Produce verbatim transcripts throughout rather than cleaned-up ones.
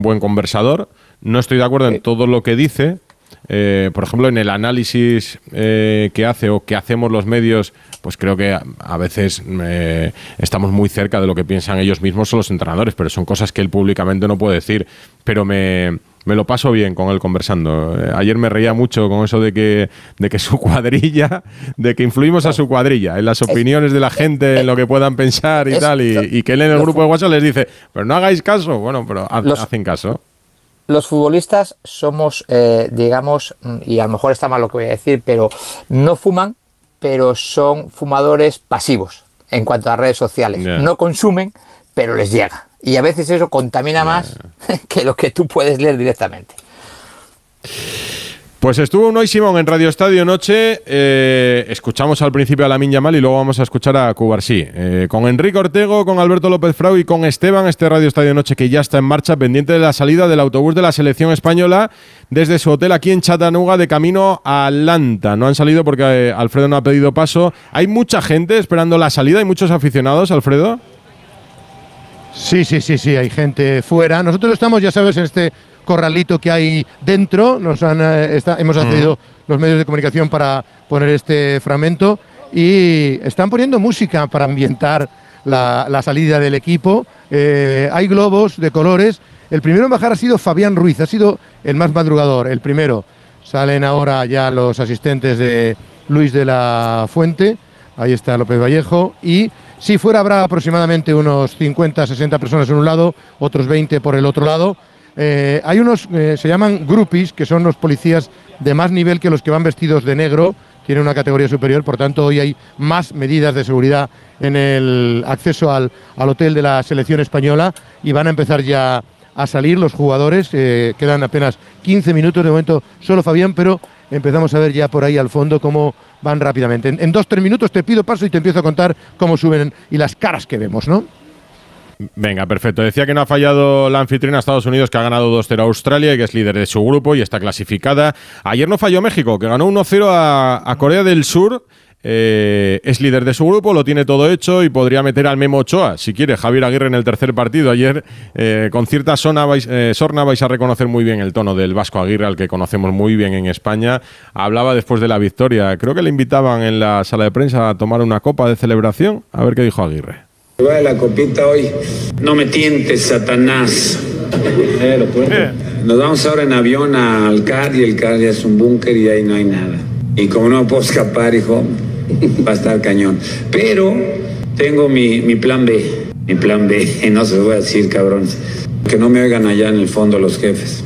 buen conversador. No estoy de acuerdo sí. en todo lo que dice. Eh, por ejemplo, en el análisis eh, que hace o que hacemos los medios, pues creo que a, a veces eh, estamos muy cerca de lo que piensan ellos mismos o los entrenadores, pero son cosas que él públicamente no puede decir. Pero me, me lo paso bien con él conversando. Eh, ayer me reía mucho con eso de que, de que su cuadrilla, de que influimos a su cuadrilla, en las opiniones de la gente, en lo que puedan pensar y tal, y, y que él en el grupo de WhatsApp les dice, pero no hagáis caso. Bueno, pero ha, los, hacen caso. Los futbolistas somos, eh, digamos, y a lo mejor está mal lo que voy a decir, pero no fuman, pero son fumadores pasivos en cuanto a redes sociales. Yeah. No consumen, pero les llega. Y a veces eso contamina yeah. más que lo que tú puedes leer directamente. Pues estuvo Unai Simón en Radio Estadio Noche. Eh, escuchamos al principio a Lamine Yamal y luego vamos a escuchar a Cubarsí. Eh, con Enrique Ortego, con Alberto López Frau y con Esteban, este Radio Estadio Noche que ya está en marcha, pendiente de la salida del autobús de la selección española desde su hotel aquí en Chattanooga de camino a Atlanta. No han salido porque eh, Alfredo no ha pedido paso. Hay mucha gente esperando la salida, hay muchos aficionados, Alfredo. Sí, sí, sí, sí, hay gente fuera. Nosotros estamos, ya sabes, en este corralito que hay dentro. Nos han, eh, está, hemos accedido mm. los medios de comunicación para poner este fragmento y están poniendo música para ambientar la, la salida del equipo. Eh, hay globos de colores. El primero en bajar ha sido Fabián Ruiz, ha sido el más madrugador, el primero. Salen ahora ya los asistentes de Luis de la Fuente. Ahí está López Vallejo y si fuera habrá aproximadamente unos cincuenta, sesenta personas en un lado, otros veinte por el otro lado. Eh, hay unos, eh, se llaman groupies, que son los policías de más nivel que los que van vestidos de negro, tienen una categoría superior, por tanto hoy hay más medidas de seguridad en el acceso al, al hotel de la selección española y van a empezar ya a salir los jugadores, eh, quedan apenas quince minutos, de momento solo Fabián, pero empezamos a ver ya por ahí al fondo cómo van rápidamente. En, en dos, tres minutos te pido paso y te empiezo a contar cómo suben y las caras que vemos, ¿no? Venga, perfecto. Decía que no ha fallado la anfitriona Estados Unidos, que ha ganado dos cero a Australia y que es líder de su grupo y está clasificada. Ayer no falló México, que ganó uno cero a, a Corea del Sur. Eh, es líder de su grupo, lo tiene todo hecho y podría meter al Memo Ochoa, si quiere, Javier Aguirre en el tercer partido. Ayer, eh, con cierta sona vais, eh, sorna, vais a reconocer muy bien el tono del Vasco Aguirre, al que conocemos muy bien en España. Hablaba después de la victoria. Creo que le invitaban en la sala de prensa a tomar una copa de celebración. A ver qué dijo Aguirre. Va la copita hoy. No me tientes, Satanás. Eh, Nos vamos ahora en avión al C A R y el C A R ya es un búnker y ahí no hay nada. Y como no puedo escapar, hijo, va a estar cañón. Pero tengo mi, mi plan B. Mi plan B. No se lo voy a decir, cabrones. Que no me oigan allá en el fondo los jefes.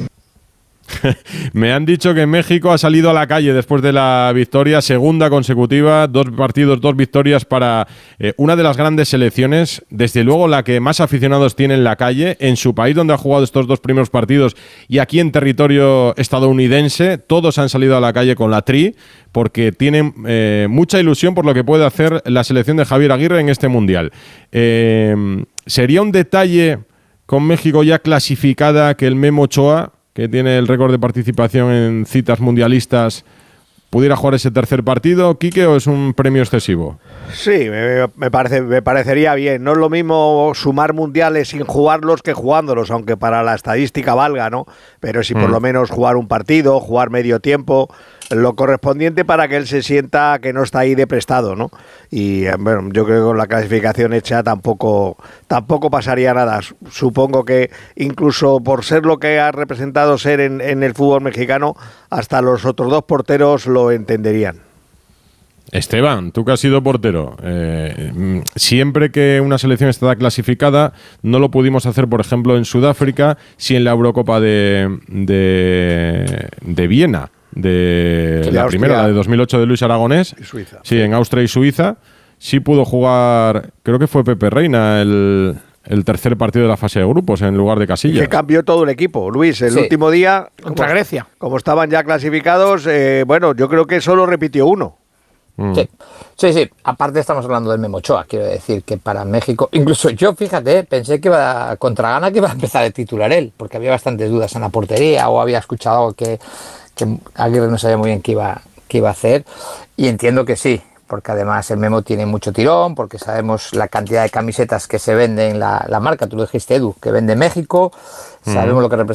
Me han dicho que México ha salido a la calle después de la victoria, segunda consecutiva, dos partidos, dos victorias para eh, una de las grandes selecciones, desde luego la que más aficionados tiene en la calle, en su país donde ha jugado estos dos primeros partidos y aquí en territorio estadounidense. Todos han salido a la calle con la tri porque tienen eh, mucha ilusión por lo que puede hacer la selección de Javier Aguirre en este Mundial. Eh, ¿Sería un detalle con México ya clasificada que el Memo Ochoa, que tiene el récord de participación en citas mundialistas, pudiera jugar ese tercer partido, Quique, o es un premio excesivo? Sí, me, me, parece, me parecería bien. No es lo mismo sumar mundiales sin jugarlos que jugándolos, aunque para la estadística valga, ¿no? Pero si por mm. lo menos jugar un partido, jugar medio tiempo, lo correspondiente para que él se sienta que no está ahí de prestado, ¿no? Y bueno, yo creo que con la clasificación hecha tampoco, tampoco pasaría nada. Supongo que incluso por ser lo que ha representado ser en, en el fútbol mexicano, hasta los otros dos porteros lo entenderían. Esteban, tú que has sido portero, eh, siempre que una selección está clasificada, no lo pudimos hacer, por ejemplo, en Sudáfrica, sí en la Eurocopa de, de, de Viena, de, de la Austria, primera, la de dos mil ocho de Luis Aragonés, y Suiza. Sí, en Austria y Suiza, sí pudo jugar, creo que fue Pepe Reina el... el tercer partido de la fase de grupos en lugar de Casillas. Que cambió todo el equipo, Luis, el sí. último día contra como, Grecia. Como estaban ya clasificados, eh, bueno, yo creo que solo repitió uno. Mm. Sí. sí, sí, aparte estamos hablando del Memo Ochoa, quiero decir que para México, incluso yo, fíjate, pensé que iba a, contra Ghana que iba a empezar a titular él, porque había bastantes dudas en la portería o había escuchado que, que Aguirre no sabía muy bien qué iba, qué iba a hacer, y entiendo que sí, porque además el Memo tiene mucho tirón, porque sabemos la cantidad de camisetas que se venden, la, la marca, tú lo dijiste, Edu, que vende México, sabemos mm. lo que representa